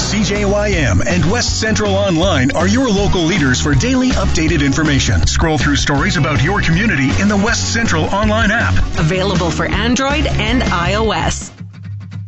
CJYM and West Central Online are your local leaders for daily updated information. Scroll through stories about your community in the West Central Online app. Available for Android and iOS.